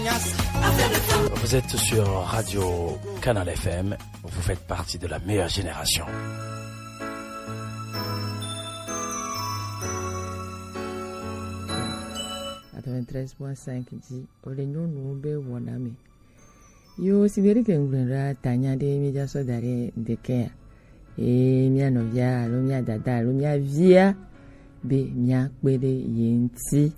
Vous êtes sur Radio Canal FM, vous faites partie de la meilleure génération. dit Olenyo Nube Waname. Yo Siberi Kengra Tanya de Media Sodare de Care. Mia Novia, Lumia Dada, Lumia Via, Be Mia Quede Yenti.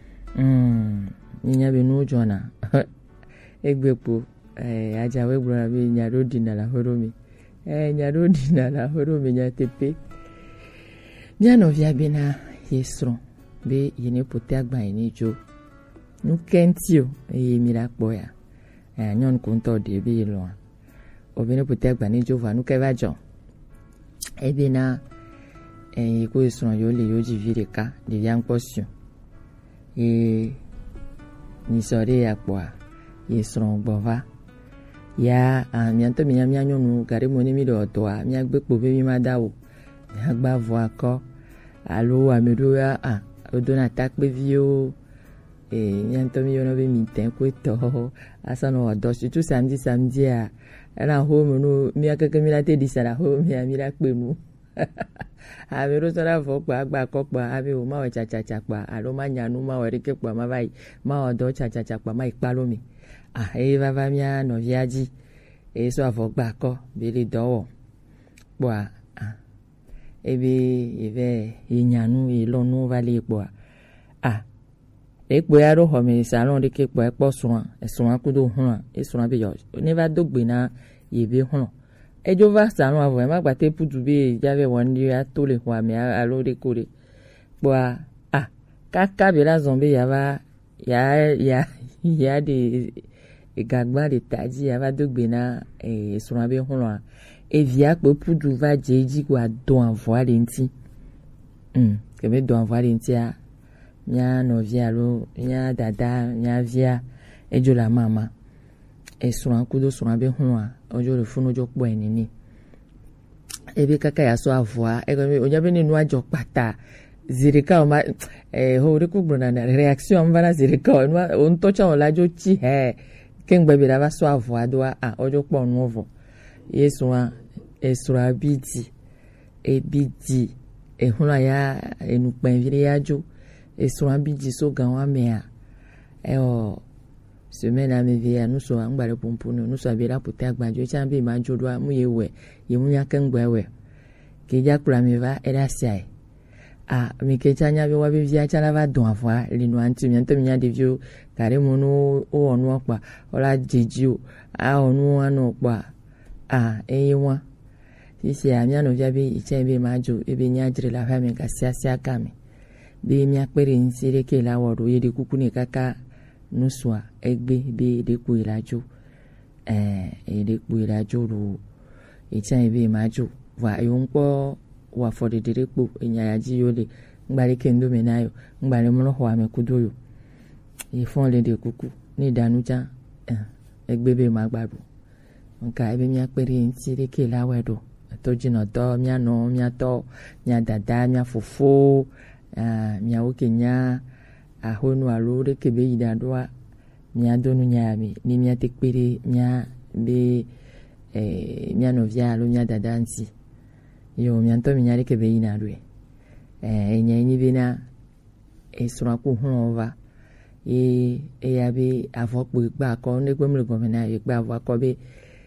Ninya Benu Jona. Egbepo, Ajawe Bravi, Nyarudina la Horomi. Nyarudina la Horomi, Nyatepe. Mia Novia Bena, Yestron. Be yene potek ba ene jo nu kentio mira boya nyon konto de be lo o bene potek ba ne jo va nu ke va jo e bena ko son yo le yo ji vire ka de yan question ni sore ya kwa son bova ya mianto mi nyon nu gare mo ni mi do to a mi agbe po be mi ma dawo mi agba vo ako alo amedo ya Odon attaque bevio nyantomi yono be minten kweto asano odo surtout samedi na home no mi akeke mi la te di sala home mi la pe mu ave ro sala fo pa agba ko pa ave o ma o cha pa alo ma nyanu ma o rike pa ma vai ma odo cha pa ma ipalo mi va mi no viaji so afo gba ko be le dowo po ebe inyanu ilonu vale po epo ya ro ho mi salon de ke po epo sun akudo hun esun be yo ni va dogbe na yebe hun ejo va salon avo e ma gba te putu be jave won di a to le wa mi alo de kore po kaka be la zombe ya va ya de gagba de taji ya va dogbe na esun be hun via que pudu va jeji kwa do envoyer lenti que me do envoyer lenti a nya no via lo nya dada nya via ejo la mama suran kudo suran be hunwa ojo le funu jo po enini ebe kaka ya so avoir oja be ninu ajo pata zirika o ma ho re ku gbona na reaction mva na zirika on to cha on la jo chi kengbe be la va so avoir do ojo po nuovo Yeswa esura bidi ebidi ehuna ya enukpan vire yajo esura bidi so ganwa mea semaine amevia nous so angbare pompono nous so abira pote agbajo chambe majo do mu yewe yemu yakengbe we ke jakura meva era sai mi ke chanya be wa be via chala va don avoir linu anti mi anto mi nya de vio kare mono o onu opa ola jeju onu anu opa ewa sisi amia no via be ichembe majo ebe nyajire la fami ka siasia kame be mi apere nsire ke la wodo ye de kukune kaka nuswa egbe be de ku irajo de ku irajo ru ichembe majo wa yonpo wa for de direkpo enyayaji yole ngbare kendo menayo ngbare mo ho ame kudoyo fon le de kuku ni danuja egbe be magbadu nka ebe mi akpere ntire ke la wedo to jino do mi ano mi ato mi dada mi afofo mi awokenya ahonu alore ke be yidadwa mi adonu nyami ni mi atekpere mi be mi ano via lo mi dada nti yo mi anto mi nyare ke be yinadwe enya ni bina esura ku hunova ya be avokpo gba ko ne gbemle gomena gba avoko be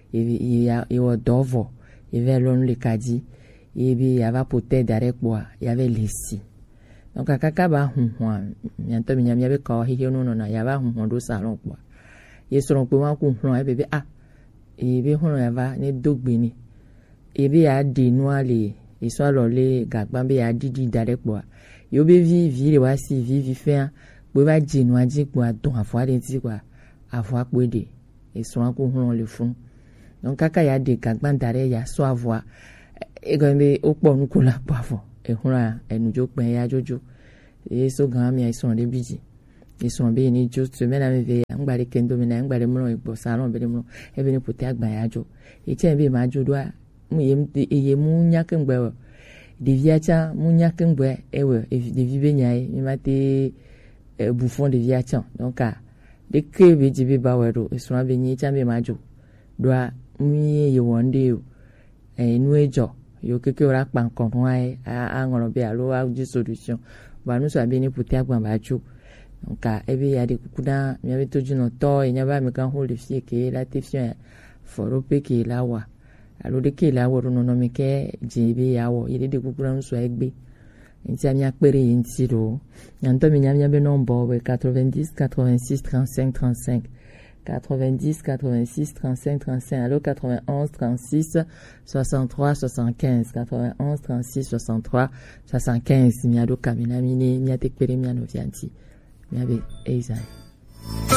iwo dovo ivelon le kaji ibi ava pote dare kwa yave lesi donc kaka ba hunhwa mianto minyam yabe ka hihe no na yava hunhwa do salon kwa yesoron pe wan ku hunhwa bebe ibi hunhwa yava ne dogbe ni ibi ya di noale iso lo le gagban be ya didi dare kwa yo be vi le wa si vi fe pe ba jinu aji kwa don afwa de ti kwa afwa pede iso ku hunhwa le fun donc kaka ya de gagban dare ya so avoir egombe opo nukola pafo ehura enujo pen ya jojo so gan mi aison de biji ison be ni jo semaine ameve ngbare kendo mi na ngbare mo igbo salon be mo ebe ni pote agban ya jo eche be ma jo do mu ye mu nyake ngbe de viacha mu nyake ngbe ewe de vibe nyai mi mate bouffon de viacha donc de ke be jibi bawero so abe nyi chambe majo doa mi ye wonde nu ejo yo keke ora pan kon ai a ngoro be alo a ji solution ba nu so abe ni puti agban bajo nka ebe ya de kukuda mi abe toju no to enya ba mi kan hold fie ke la tefia foro pe ke la wa alo de ke la wo no no mi ke jibi ya wo ide de kukuda nso egbe nti ami akpere yinti ro nyanto mi nyamya be nombo we 90 86 35 35 90 86 35 35 allo 91 36 63 75 91 36 63 75 mi ado kamina mi ne mi atekpere mi ano fianti mi abe eizai